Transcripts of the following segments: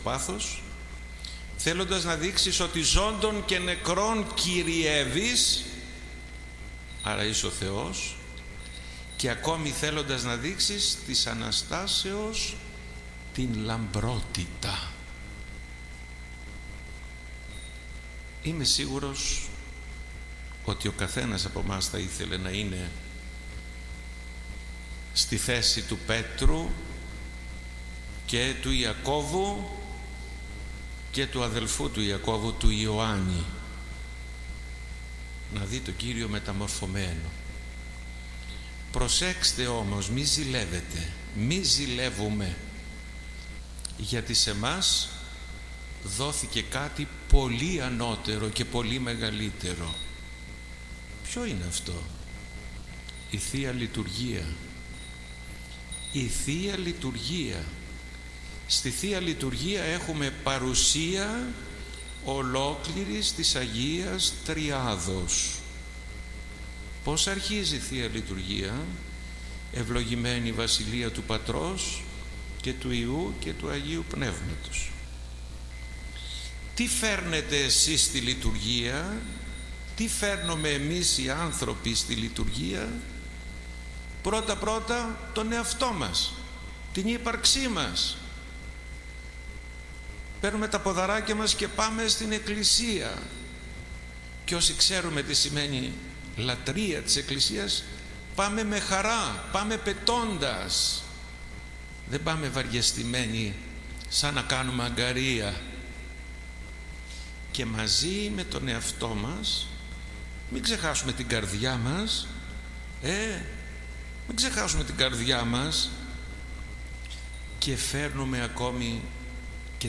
πάθος, θέλοντας να δείξεις ότι ζώντων και νεκρών κυριεύεις, άρα είσαι ο Θεός, και ακόμη θέλοντας να δείξεις της Αναστάσεως την λαμπρότητα. Είμαι σίγουρος ότι ο καθένας από εμάς θα ήθελε να είναι στη θέση του Πέτρου και του Ιακώβου και του αδελφού του Ιακώβου, του Ιωάννη, να δει το Κύριο μεταμορφωμένο. Προσέξτε όμως, μη ζηλεύετε, μη ζηλεύουμε, γιατί σε μας δόθηκε κάτι πολύ ανώτερο και πολύ μεγαλύτερο. Ποιο είναι αυτό? Η Θεία Λειτουργία. Η Θεία Λειτουργία. Στη Θεία Λειτουργία έχουμε παρουσία ολόκληρης της Αγίας Τριάδος. Πώς αρχίζει η Θεία Λειτουργία? Ευλογημένη η Βασιλεία του Πατρός και του Υιού και του Αγίου Πνεύματος. Τι φέρνετε εσείς στη λειτουργία? Τι φέρνουμε εμείς οι άνθρωποι στη λειτουργία? Πρώτα τον εαυτό μας, την ύπαρξή μας. Παίρνουμε τα ποδαράκια μας και πάμε στην εκκλησία. Και όσοι ξέρουμε τι σημαίνει λατρεία της εκκλησίας, πάμε με χαρά, πάμε πετώντας. Δεν πάμε βαριεστημένοι σαν να κάνουμε αγκαρία. Και μαζί με τον εαυτό μας, μην ξεχάσουμε την καρδιά μας, μην ξεχάσουμε την καρδιά μας, και φέρνουμε ακόμη και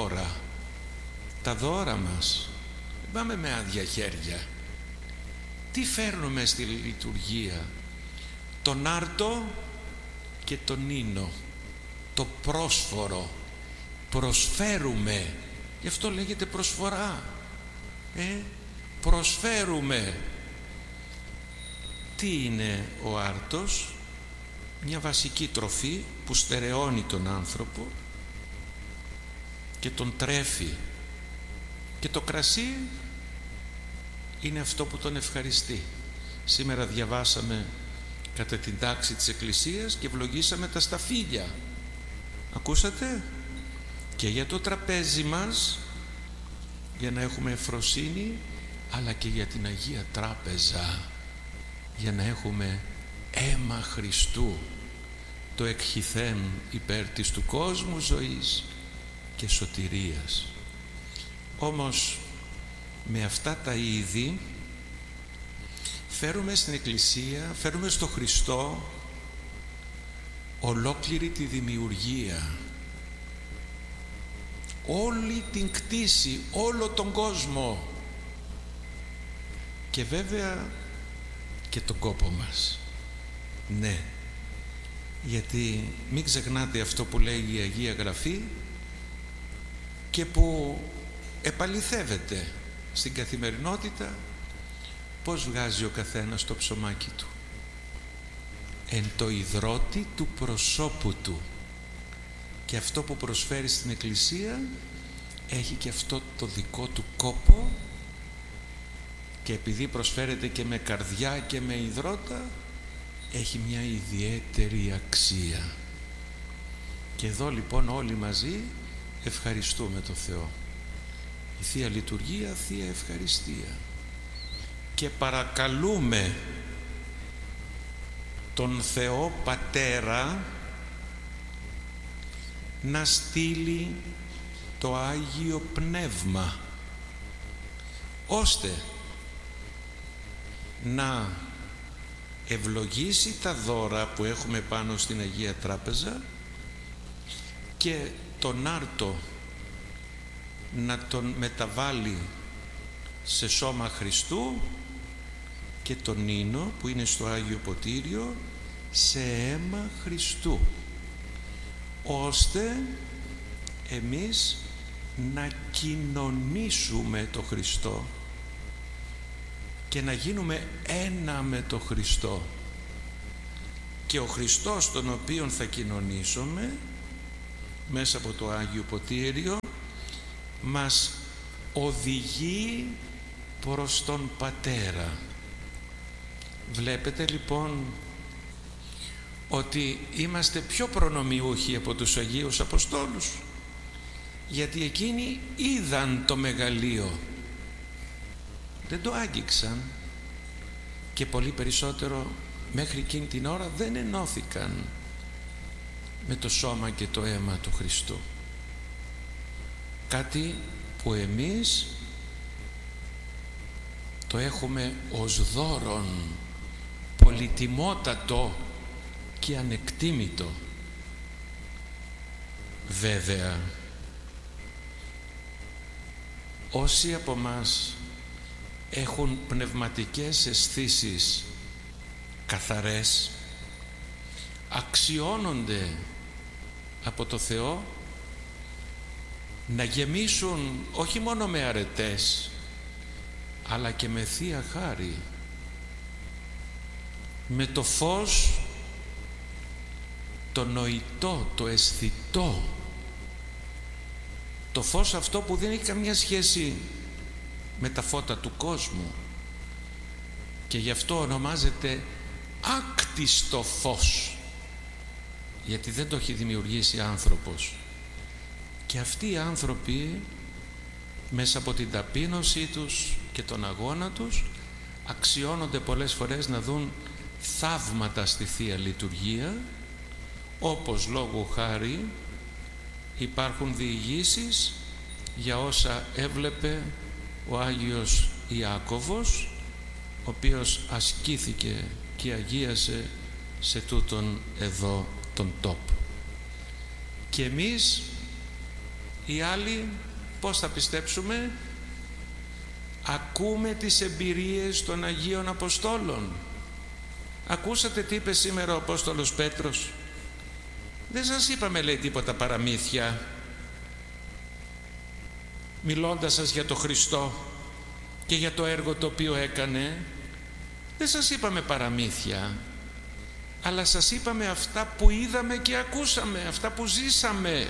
τα δώρα μας. Δεν πάμε με άδεια χέρια. Τι φέρνουμε στη λειτουργία? Τον άρτο και τον ίνο, το πρόσφορο. Προσφέρουμε, γι' αυτό λέγεται προσφορά. Προσφέρουμε. Τι είναι ο άρτος? Μια βασική τροφή που στερεώνει τον άνθρωπο και τον τρέφει, και το κρασί είναι αυτό που τον ευχαριστεί. Σήμερα διαβάσαμε κατά την τάξη της Εκκλησίας και ευλογήσαμε τα σταφύλια. Ακούσατε? Και για το τραπέζι μας, για να έχουμε ευφροσύνη, αλλά και για την Αγία Τράπεζα, για να έχουμε αίμα Χριστού, το εκχυθέν υπέρ της του κόσμου ζωής και σωτηρίας. Όμως με αυτά τα είδη φέρουμε στην Εκκλησία, φέρουμε στο Χριστό ολόκληρη τη δημιουργία, όλη την κτήση, όλο τον κόσμο, και βέβαια και τον κόπο μας. Ναι, γιατί μην ξεχνάτε αυτό που λέει η Αγία Γραφή και που επαληθεύεται στην καθημερινότητα, πώς βγάζει ο καθένας το ψωμάκι του. Εν το ιδρώτη του προσώπου του. Και αυτό που προσφέρει στην Εκκλησία έχει και αυτό το δικό του κόπο, και επειδή προσφέρεται και με καρδιά και με ιδρώτα, έχει μια ιδιαίτερη αξία. Και εδώ λοιπόν όλοι μαζί ευχαριστούμε το Θεό. Η Θεία Λειτουργία, Θεία Ευχαριστία, και παρακαλούμε τον Θεό Πατέρα να στείλει το Άγιο Πνεύμα, ώστε να ευλογήσει τα δώρα που έχουμε πάνω στην Αγία Τράπεζα, και τον άρτο να τον μεταβάλει σε σώμα Χριστού, και τον ίνο που είναι στο Άγιο Ποτήριο σε αίμα Χριστού, ώστε εμείς να κοινωνήσουμε το Χριστό και να γίνουμε ένα με το Χριστό. Και ο Χριστός τον οποίον θα κοινωνήσουμε μέσα από το Άγιο Ποτήριο μας οδηγεί προς τον Πατέρα. Βλέπετε λοιπόν ότι είμαστε πιο προνομιούχοι από τους Αγίους Αποστόλους, γιατί εκείνοι είδαν το μεγαλείο, δεν το άγγιξαν, και πολύ περισσότερο μέχρι εκείνη την ώρα δεν ενώθηκαν με το σώμα και το αίμα του Χριστού. Κάτι που εμείς το έχουμε ως δώρον πολυτιμότατο και ανεκτήμητο. Βέβαια, όσοι από μας έχουν πνευματικές αισθήσεις καθαρές, αξιώνονται από το Θεό να γεμίσουν όχι μόνο με αρετές, αλλά και με Θεία Χάρη, με το φως το νοητό, το αισθητό, το φως αυτό που δεν έχει καμιά σχέση με τα φώτα του κόσμου, και γι' αυτό ονομάζεται άκτιστο φως, γιατί δεν το έχει δημιουργήσει άνθρωπος. Και αυτοί οι άνθρωποι μέσα από την ταπείνωσή τους και τον αγώνα τους αξιώνονται πολλές φορές να δουν θαύματα στη Θεία Λειτουργία, όπως λόγου χάρη υπάρχουν διηγήσεις για όσα έβλεπε ο Άγιος Ιάκωβος, ο οποίος ασκήθηκε και αγίασε σε τούτον εδώ τον τόπο. Και εμείς οι άλλοι πώς θα πιστέψουμε? Ακούμε τις εμπειρίες των Αγίων Αποστόλων. Ακούσατε τι είπε σήμερα ο Απόστολος Πέτρος? Δεν σας είπαμε, λέει, τίποτα παραμύθια μιλώντας σας για το Χριστό και για το έργο το οποίο έκανε. Δεν σας είπαμε παραμύθια, αλλά σας είπαμε αυτά που είδαμε και ακούσαμε, αυτά που ζήσαμε.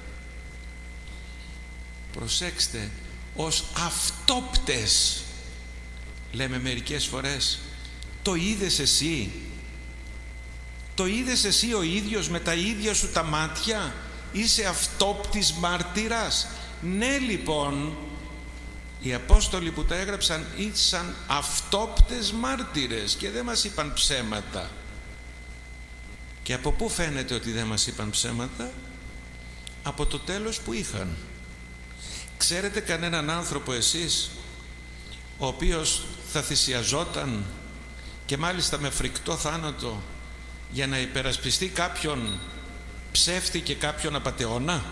Προσέξτε, ως αυτόπτες λέμε μερικές φορές. Το είδες εσύ? Το είδες εσύ ο ίδιος με τα ίδια σου τα μάτια? Είσαι αυτόπτης μάρτυρας? Ναι, λοιπόν, οι Απόστολοι που τα έγραψαν ήσαν αυτόπτες μάρτυρες και δεν μας είπαν ψέματα. Και από πού φαίνεται ότι δεν μας είπαν ψέματα? Από το τέλος που είχαν. Ξέρετε κανέναν άνθρωπο εσείς ο οποίος θα θυσιαζόταν και μάλιστα με φρικτό θάνατο για να υπερασπιστεί κάποιον ψεύτη και κάποιον απατεώνα?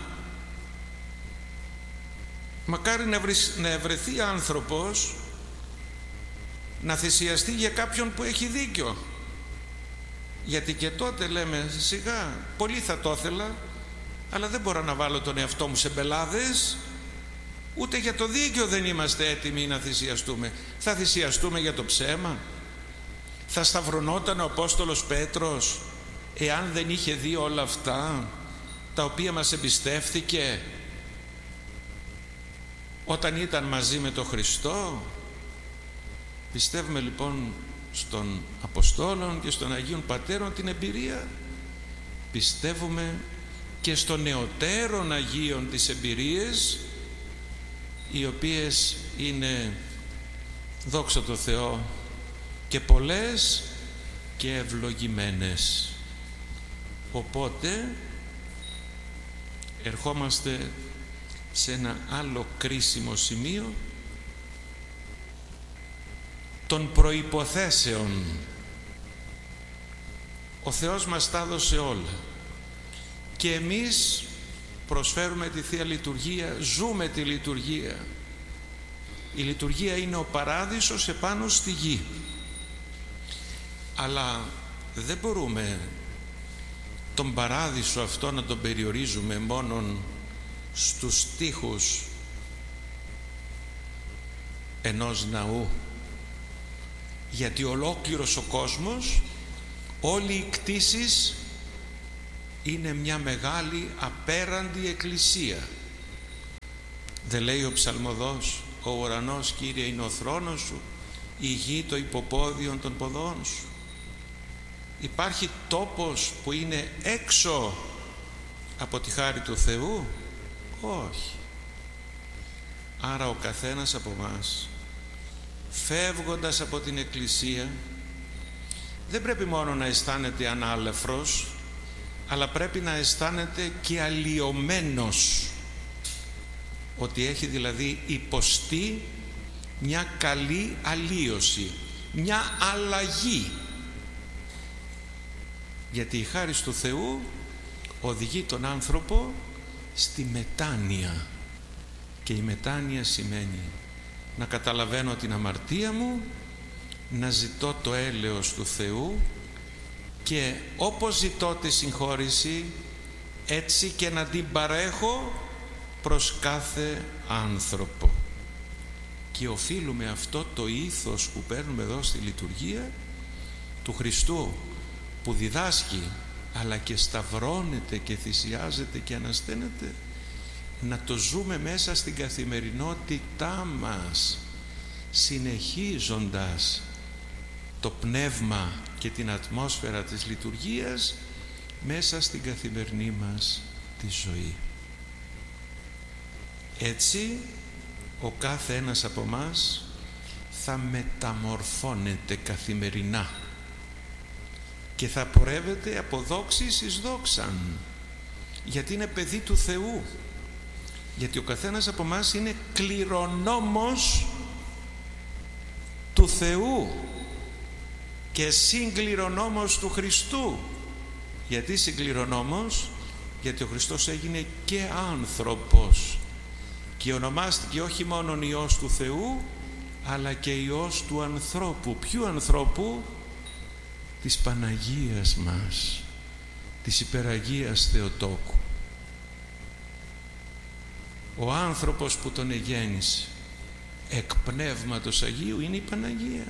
Μακάρι να βρεθεί άνθρωπος να θυσιαστεί για κάποιον που έχει δίκιο, γιατί και τότε λέμε σιγά, πολύ θα το ήθελα, αλλά δεν μπορώ να βάλω τον εαυτό μου σε μπελάδες. Ούτε για το δίκιο δεν είμαστε έτοιμοι να θυσιαστούμε. Θα θυσιαστούμε για το ψέμα? Θα σταυρωνόταν ο Απόστολος Πέτρος εάν δεν είχε δει όλα αυτά τα οποία μας εμπιστεύθηκε όταν ήταν μαζί με τον Χριστό? Πιστεύουμε λοιπόν στον Αποστόλων και στον Αγίων Πατέρων την εμπειρία. Πιστεύουμε και στον νεωτέρων Αγίων τις εμπειρίες, οι οποίες είναι, δόξα τω Θεώ, και πολλές και ευλογημένες. Οπότε ερχόμαστε σε ένα άλλο κρίσιμο σημείο των προϋποθέσεων. Ο Θεός μας τα έδωσε όλα και εμείς προσφέρουμε τη Θεία Λειτουργία, ζούμε τη λειτουργία. Η λειτουργία είναι ο παράδεισος επάνω στη γη, αλλά δεν μπορούμε τον παράδεισο αυτό να τον περιορίζουμε μόνον στους στίχους ενός ναού, γιατί ολόκληρος ο κόσμος, όλοι οι κτήσεις είναι μια μεγάλη απέραντη εκκλησία. Δεν λέει ο ψαλμοδός, ο ουρανός, Κύριε, είναι ο θρόνος σου, η γη το υποπόδιον των ποδών σου. Υπάρχει τόπος που είναι έξω από τη χάρη του Θεού? Όχι. Άρα ο καθένας από μας, φεύγοντας από την εκκλησία, δεν πρέπει μόνο να αισθάνεται ανάλεφρος, αλλά πρέπει να αισθάνεται και αλλοιωμένος, ότι έχει δηλαδή υποστεί μια καλή αλλοίωση, μια αλλαγή. Γιατί η χάρις του Θεού οδηγεί τον άνθρωπο στη μετάνοια, και η μετάνοια σημαίνει να καταλαβαίνω την αμαρτία μου, να ζητώ το έλεος του Θεού και όπως ζητώ τη συγχώρηση, έτσι και να την παρέχω προς κάθε άνθρωπο. Και οφείλουμε αυτό το ήθος που παίρνουμε εδώ στη λειτουργία του Χριστού, που διδάσκει αλλά και σταυρώνεται και θυσιάζεται και ανασταίνεται, να το ζούμε μέσα στην καθημερινότητά μας, συνεχίζοντας το πνεύμα και την ατμόσφαιρα της λειτουργίας μέσα στην καθημερινή μας τη ζωή. Έτσι ο κάθε ένας από μας θα μεταμορφώνεται καθημερινά και θα πορεύεται από δόξης εις δόξαν, γιατί είναι παιδί του Θεού, γιατί ο καθένας από μας είναι κληρονόμος του Θεού και συγκληρονόμος του Χριστού. Γιατί συγκληρονόμος? Γιατί ο Χριστός έγινε και άνθρωπος και ονομάστηκε όχι μόνο Υιός του Θεού, αλλά και Υιός του ανθρώπου. Ποιου ανθρώπου? Της Παναγίας μας, της Υπεραγίας Θεοτόκου. Ο άνθρωπος που τον εγέννησε εκ Πνεύματος Αγίου είναι η Παναγία.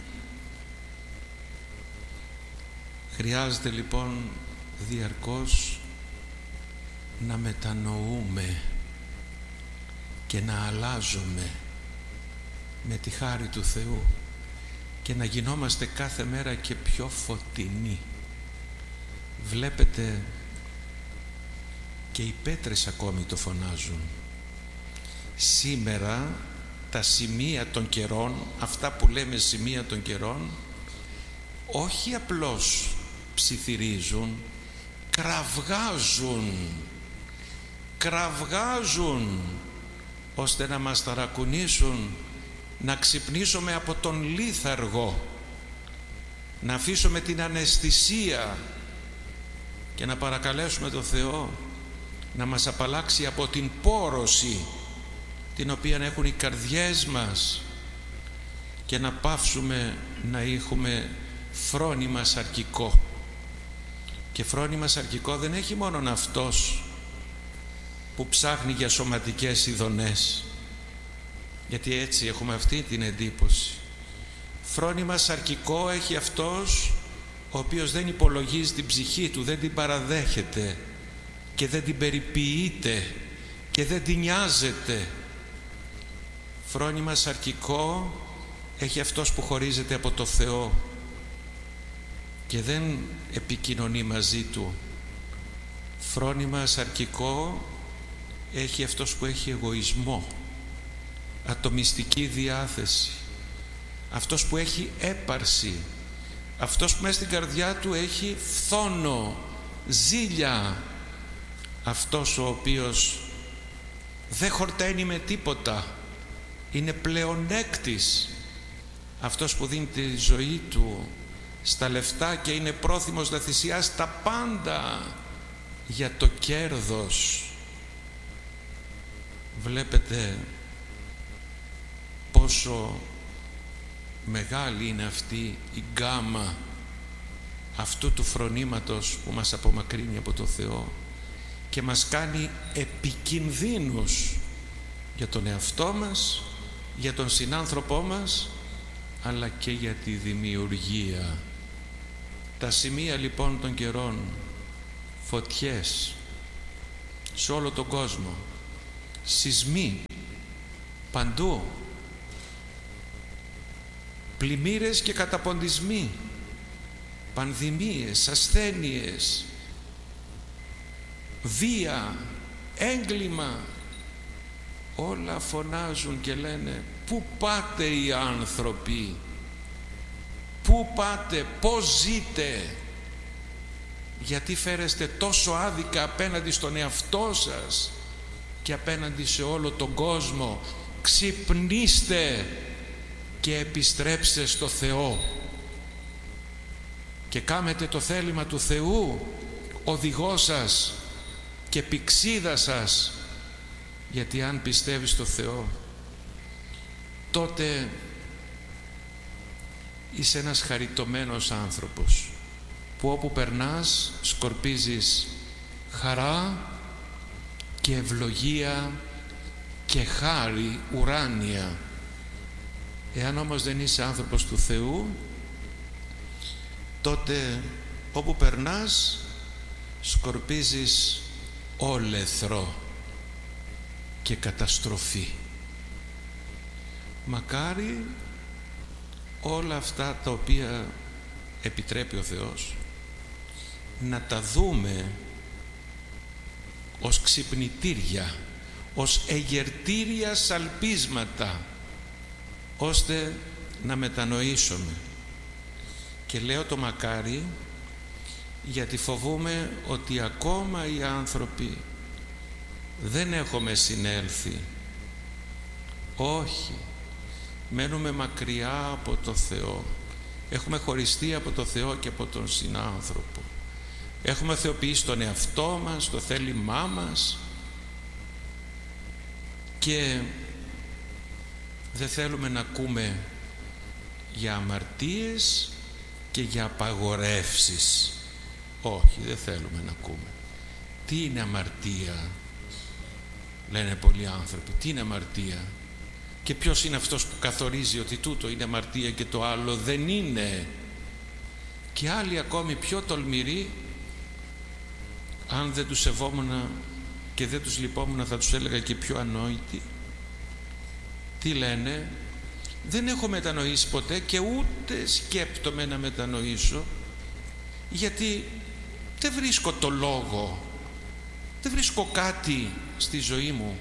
Χρειάζεται λοιπόν διαρκώς να μετανοούμε και να αλλάζουμε με τη χάρη του Θεού και να γινόμαστε κάθε μέρα και πιο φωτεινοί. Βλέπετε, και οι πέτρες ακόμη το φωνάζουν. Σήμερα τα σημεία των καιρών, αυτά που λέμε σημεία των καιρών, όχι απλώς ψιθυρίζουν, κραυγάζουν ώστε να μας ταρακουνήσουν, να ξυπνήσουμε από τον λίθαργο, να αφήσουμε την αναισθησία και να παρακαλέσουμε τον Θεό να μας απαλλάξει από την πόρωση την οποία έχουν οι καρδιές μας και να πάυσουμε να έχουμε φρόνημα σαρκικό. Και φρόνημα σαρκικό δεν έχει μόνον αυτός που ψάχνει για σωματικές ειδονές, γιατί έτσι έχουμε αυτή την εντύπωση. Φρόνημα σαρκικό έχει αυτός ο οποίος δεν υπολογίζει την ψυχή του, δεν την παραδέχεται και δεν την περιποιείται και δεν την νοιάζεται. Φρόνημα σαρκικό έχει αυτός που χωρίζεται από το Θεό και δεν επικοινωνεί μαζί του. Φρόνημα σαρκικό έχει αυτός που έχει εγωισμό, ατομιστική διάθεση, αυτός που έχει έπαρση, αυτός που μέσα στην καρδιά του έχει φθόνο, ζήλια, αυτός ο οποίος δεν χορταίνει με τίποτα, είναι πλεονέκτης, αυτός που δίνει τη ζωή του στα λεφτά και είναι πρόθυμος να θυσιάσει τα πάντα για το κέρδος. Βλέπετε πόσο μεγάλη είναι αυτή η γκάμα αυτού του φρονήματος που μας απομακρύνει από το Θεό και μας κάνει επικινδύνους για τον εαυτό μας, για τον συνάνθρωπό μας, αλλά και για τη δημιουργία. Τα σημεία λοιπόν των καιρών φωτιές σε όλο τον κόσμο, σεισμοί παντού, πλημμύρες και καταποντισμοί, πανδημίες, ασθένειες, βία, έγκλημα, όλα φωνάζουν και λένε πού πάτε οι άνθρωποι, πού πάτε, πώς ζείτε, γιατί φέρεστε τόσο άδικα απέναντι στον εαυτό σας και απέναντι σε όλο τον κόσμο. Ξυπνήστε και επιστρέψτε στο Θεό και κάμετε το θέλημα του Θεού οδηγό σας και πηξίδα σας, γιατί αν πιστεύεις στο Θεό τότε είσαι ένας χαριτωμένος άνθρωπος που όπου περνάς σκορπίζεις χαρά και ευλογία και χάρη ουράνια. Εάν όμως δεν είσαι άνθρωπος του Θεού, τότε όπου περνάς σκορπίζεις όλεθρο και καταστροφή. Μακάρι όλα αυτά τα οποία επιτρέπει ο Θεός να τα δούμε ως ξυπνητήρια, ως εγερτήρια σαλπίσματα, ώστε να μετανοήσουμε. Και λέω το μακάρι γιατί φοβούμαι ότι ακόμα οι άνθρωποι δεν έχουμε συνέλθει. Όχι, μένουμε μακριά από το Θεό, έχουμε χωριστεί από το Θεό και από τον συνάνθρωπο, έχουμε θεοποιήσει τον εαυτό μας, το θέλημά μας και δεν θέλουμε να ακούμε για αμαρτίες και για απαγορεύσεις. Όχι, δεν θέλουμε να ακούμε. Τι είναι αμαρτία, λένε πολλοί άνθρωποι, τι είναι αμαρτία και ποιος είναι αυτός που καθορίζει ότι τούτο είναι αμαρτία και το άλλο δεν είναι. Και άλλοι ακόμη πιο τολμηροί, αν δεν τους σεβόμουν και δεν τους λυπόμουν θα τους έλεγα και πιο ανόητοι, τι λένε? Δεν έχω μετανοήσει ποτέ και ούτε σκέπτομαι να μετανοήσω, γιατί δεν βρίσκω το λόγο, δεν βρίσκω κάτι στη ζωή μου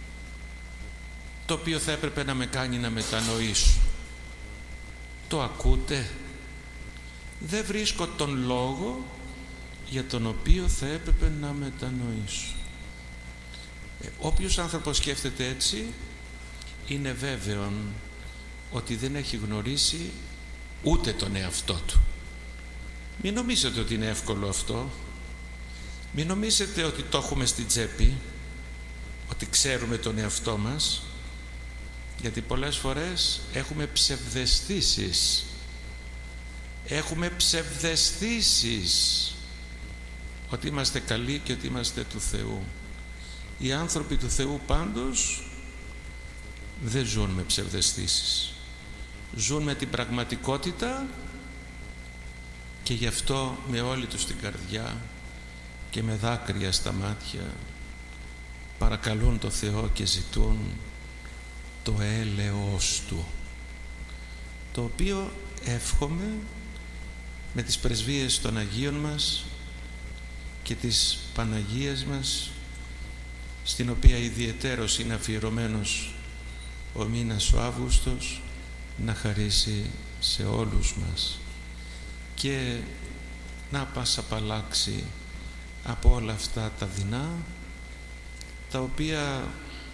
το οποίο θα έπρεπε να με κάνει να μετανοήσω. Το ακούτε? Δεν βρίσκω τον λόγο για τον οποίο θα έπρεπε να μετανοήσω. Όποιος άνθρωπος σκέφτεται έτσι είναι βέβαιο ότι δεν έχει γνωρίσει ούτε τον εαυτό του. Μην νομίζετε ότι είναι εύκολο αυτό. Μην νομίζετε ότι το έχουμε στην τσέπη, ότι ξέρουμε τον εαυτό μας, γιατί πολλές φορές έχουμε ψευδαισθήσεις. Έχουμε ψευδαισθήσεις ότι είμαστε καλοί και ότι είμαστε του Θεού. Οι άνθρωποι του Θεού πάντως δεν ζουν με ψευδαισθήσεις. Ζουν με την πραγματικότητα και γι' αυτό με όλη τους την καρδιά και με δάκρυα στα μάτια παρακαλούν το Θεό και ζητούν το έλεος Του, το οποίο εύχομαι με τις πρεσβείες των Αγίων μας και της Παναγίας μας, στην οποία ιδιαιτέρως είναι αφιερωμένος ο μήνας ο Αύγουστος, να χαρίσει σε όλους μας και να μας απαλλάξει από όλα αυτά τα δεινά τα οποία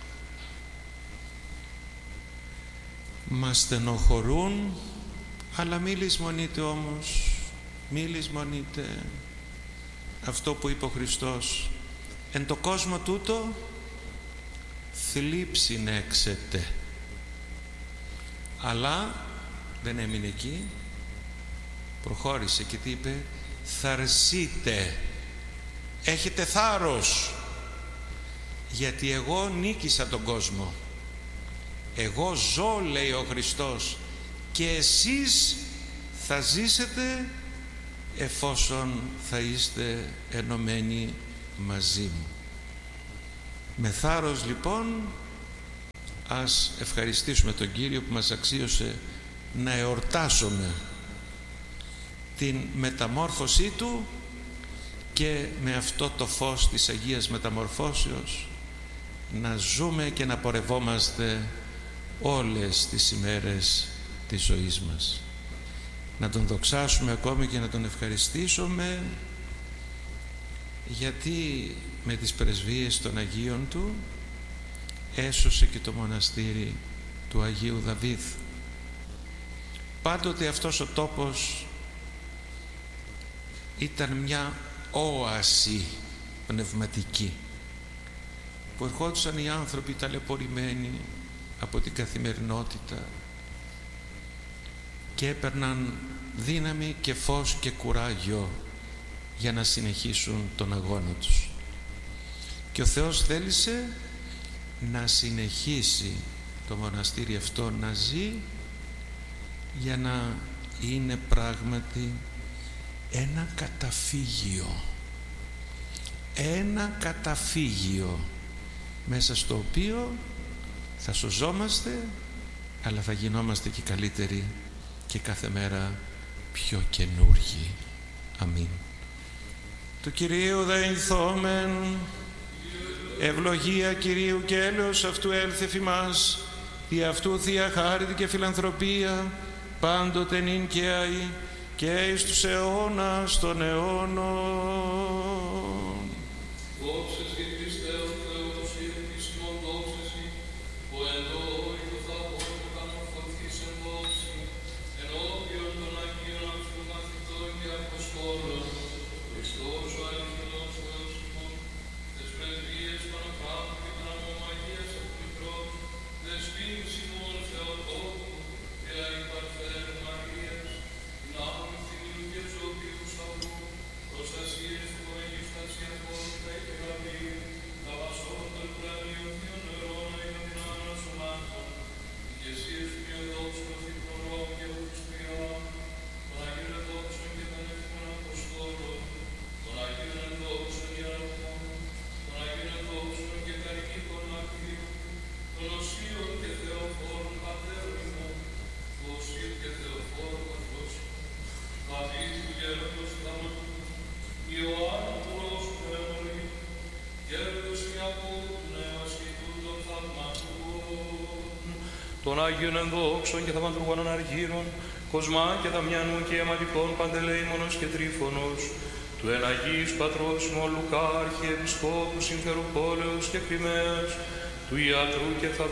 μας στενοχωρούν, αλλά μη λησμονείτε όμως, μη λησμονείτε αυτό που είπε ο Χριστός: εν το κόσμο τούτο θλίψιν έξετε. Αλλά δεν έμεινε εκεί, προχώρησε και τι είπε? Θαρσείτε, έχετε θάρρος, γιατί εγώ νίκησα τον κόσμο, εγώ ζω, λέει ο Χριστός, και εσείς θα ζήσετε εφόσον θα είστε ενωμένοι μαζί μου. Με θάρρος λοιπόν ας ευχαριστήσουμε τον Κύριο που μας αξίωσε να εορτάσουμε την μεταμόρφωσή Του και με αυτό το φως της Αγίας Μεταμορφώσεως να ζούμε και να πορευόμαστε όλες τις ημέρες της ζωής μας. Να Τον δοξάσουμε ακόμη και να Τον ευχαριστήσουμε, γιατί με τις πρεσβείες των Αγίων Του έσωσε και το μοναστήρι του Αγίου Δαβίδ. Πάντοτε αυτός ο τόπος ήταν μια όαση πνευματική που ερχόντουσαν οι άνθρωποι ταλαιπωρημένοι από την καθημερινότητα και έπαιρναν δύναμη και φως και κουράγιο για να συνεχίσουν τον αγώνα τους. Και ο Θεός θέλησε να συνεχίσει το μοναστήρι αυτό να ζει, για να είναι πράγματι ένα καταφύγιο μέσα στο οποίο θα σωζόμαστε, αλλά θα γινόμαστε και καλύτεροι και κάθε μέρα πιο καινούργοι. Αμήν. Του Κυρίου δεηθόμεν, ευλογία Κυρίου και έλεος αυτού έλθε εφημάς, δι' αυτού Θεία χάρητη και φιλανθρωπία, πάντοτε νυν και αεί και εις τους αιώνας των αιώνων. Δόξες και Χριστέ ο Θεός, η επίσημον δόξες, που εδώ το θαμπός μεταμορφωθείς εν δόξη, ενώπιον των Αγίων αυτού μαθητών και Αποστόλων, Χριστός ο αληθινός Θεός ημών, τες πρεσβείες Παναφράτου και Παναμωμαγίας Εκμητρός, δεσπίνης ημών Θεοτόκου και αϊπαρθέρου Μαρίας, την άμμη θυνήν και ψωπίου σταυρού, προστασίες του Αγιστασιακών και γραβείου, τα βασόν των πλανίων θείων νερών αγιωτινάν ασωμάτων, ηγεσίες του Ιεδόξου Αθηκρορών και Χριστιανών, των Αγίων Εδόξων και των Εθνών Αποστόλων, των Αγίων Εδόξων Ιεραρχών, των Αγίων Εδόξων και Καρικήτων Μαρτύρων, των Οσίων και Θεοφόρων Πατέρων ημών, του Οσίου και Θεοφόρου Πατρός, Δαβίδ του Γέροντος Θαματού, Ιωάννου Πουρώσου Πρέμορη, Γέροντος Ιακώβου του Νέου Ασκητού των Θαυματών, των Άγιων Ενδόξων και Θαυματουργών Αργύρων, Κοσμά και Δαμιανού και Αιματικών Παντελεήμονος και Τρίφωνος, του Εναγής Πατρός ημών Λουκά, Αρχιεπισκόπου Συμφεροπόλεως και Κρυμαίας, του Ιατρού και